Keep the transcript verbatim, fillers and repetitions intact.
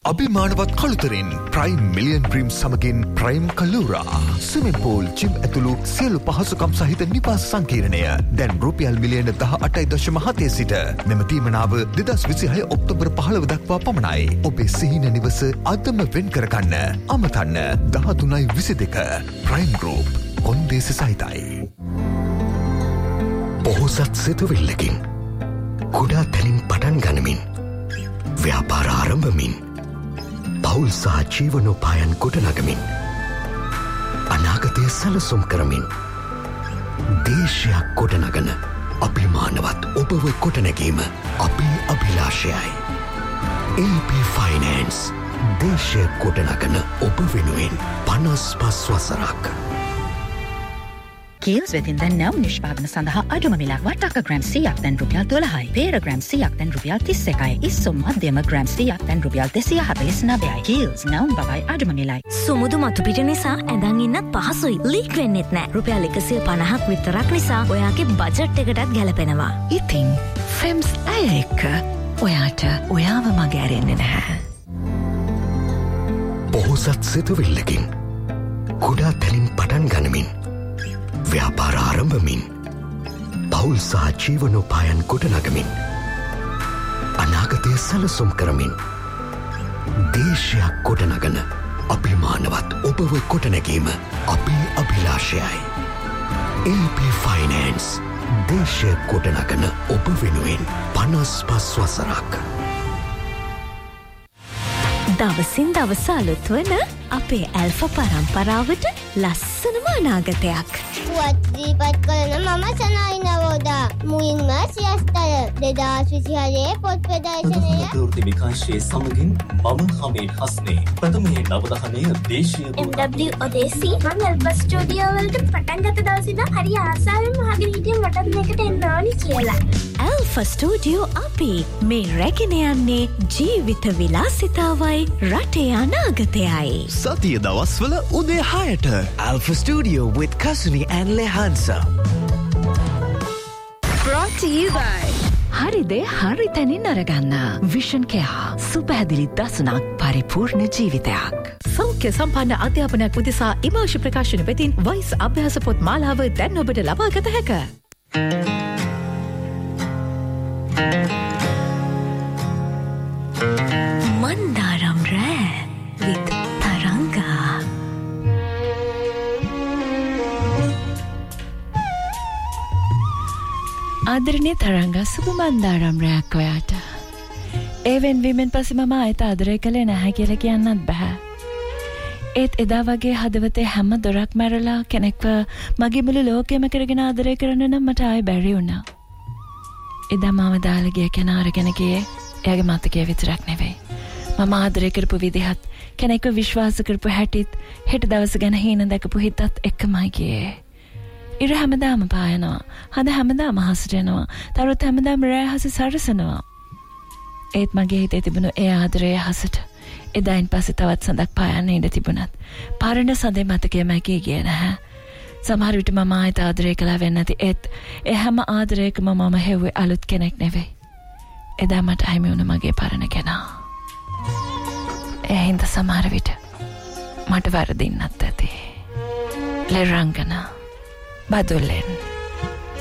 අභිමානවත් කළුතරින් prime million dream සමගින් prime කලූරා swimming pool gym ඇතුළු සියලු පහසුකම් සහිත නිවාස සංකීර්ණය දැන් රුපියල් මිලියන දහ අටයි දශම හතේ සිට මෙම දීමනාව දෙදහස් විසිහය ඔක්තෝබර් පහළොව දක්වා පමණයි. ඔබේ සිහින නිවස අදම වෙන් කරගන්න. අමතන්න දහතුනයි විසිදෙක ප්‍රයිම් ගෲප් කොන්දේසි සහිතයි. පොහොසත් සිතුවිල්ලකින් කුඩා තැනින් පටන් ගනිමින් ව්‍යාපාර ආරම්භමින් පවුල් සහ ජීවනෝපායන් ගොඩනගමින් අනාගතය සැලසුම් කරමින් දේශයක් ගොඩනගන අභිමානවත් ඔබව ගොඩනැගීම අපේ අභිලාෂයයි. ඒ පී ෆයිනෑන්ස් දේශය ගොඩනගන ඔබ වෙනුවෙන් පනස් පස් වසරක්. කීල්ස් වෙතින් දැන් නම් නිෂ්පාදන සඳහා අඩුම මිලක් වටක ග්‍රෑම් සීයක් දැන් රුපියල් දොළහයි. පේර ග්‍රෑම් සීයක් දැන් රුපියල් තිස් එකයි. ඉස්සුම් මධ්‍යම ග්‍රෑම් සීයක් දැන් රුපියල් දෙසිය හතළිස් නවයයි. කීල්ස් නම් බවයි අඩුම මිලයි. සුමුදු මතු පිට නිසා ඇඳන් ඉන්නත් පහසුයි. ලීක් වෙන්නෙත් නෑ. රුපියල් එකසිය පනහක් විතරක් නිසා ඔයාගේ බජට් එකටත් ගැලපෙනවා. ඉතින් ෆෙම්ස් ඇය එක්ක ඔයාට ඔයාව මග ඇරෙන්නේ නැහැ. පොහොසත් සිතුවිල්ලකින් කුඩා තැනින් පටන් ගනිමින් ව්‍යාපාර ආරම්භමින් පවුල් සහ ජීවනෝපායන් ගොඩනගමින් අනාගතය සැලසුම් කරමින් දේශයක් ගොඩනගන අභිමානවත් ඔබව ගොඩනැගීම අපේ අභිලාෂයයි. ඒ පී ෆයිනෑන්ස් දේශය ගොඩනගන ඔබ වෙනුවෙන් පනස් පස් වසරක්. දවසින් දවස අලුත් වන අපේ ඇල්ෆා පරම්පරාවට ලස්සනම අනාගතයක්. පුවත්දීපත් කරන මම සනයි නවෝදා. මුලින්ම සියස්තර දෙදහස් විසිහයේ පොත් ප්‍රදර්ශනය ප්‍රවෘත්ති විකාශයේ සමගින් මම හමීද් හස්නේ ප්‍රථමයේ නවදහනය දේශීය එම් ඩබ්ලිව් ඔදේසි මම ඇල්ෆා ස්ටුඩියෝ වලට පටන් ගත්ත දවසේ ඉඳන් හරි ආසාවෙන් මහගෙන හිටියේ මටත් මේකට එන්න ඕනි කියලා. ඇල්ෆා ස්ටුඩියෝ අපි මේ රැගෙන යන්නේ ජීවිත විලාසිතාවයි රටේ අනාගතයයි. සතිය දවස්වල උදේ හයට Alpha Studio with Kasuni and Lehansa. Brought to you by හරිදේ හරි තැනින් අරගන්න විෂන් කෙයා සුපැහැදිලි දසුනක් පරිපූර්ණ ජීවිතයක්. සෞඛ්‍ය සම්පන්න අධ්‍යාපනයක් උදෙසා ඉමාංශ ප්‍රකාශන වෙතින් වයිස් අභ්‍යාස පොත් මාලාව දැන් ඔබට ලබා ගත හැක. මන්දාරම් රෑ with තරංගා. ආදරණීය තරංගා සුබ මන්දාරම් රැයක් ඔයාට. ඒ වෙන්වීමෙන් පස්සේ මම ආයෙත් ආදරය කළේ නැහැ කියලා කියන්නත් බෑ. ඒත් එදා වගේ හදවතේ හැම දොරක් මැරලා කෙනෙක්ව මගේ මුළු ලෝකෙම කරගෙන ආදරය කරන්න නම් මට ආයෙ බැරි වුණා. එදා මාව දාලා ගිය කෙනා අරගෙන ගියේ එයාගේ මතකයේ විතරක් නෙවෙයි. මම ආදරය කරපු විදිහත් කෙනෙක්ව විශ්වාස කරපු හැටිත් හෙට දවස ගැන හීන දැකපු හිතත් එක්කමයි ගියේ. ඉර හැමදාම පායනවා. හද හැමදාම හසට එනවා. තරුත් හැමදාම රෑ හස සරසනවා. ඒත් මගේ හිතේ තිබුණු ඒ ආදරය හසට එදායින් පස්සේ තවත් සඳක් පායන්න ඉඩ තිබුණත් පරණ සඳේ මතකය මැකී ගියේ නැහැ. සමහර විට මම ආයෙත් ආදරය කළා වෙන්නේ නැති ඒත් ඒ හැම ආදරයකම මම හෙව්වේ අලුත් කෙනෙක් නෙවෙයි. එදා මට අහිමි වුණ මගේ පරණ කෙනා. ඒ හින්දා සමහර විට මට වරදින්නත් ඇති. ලෙරංගනා Badulen.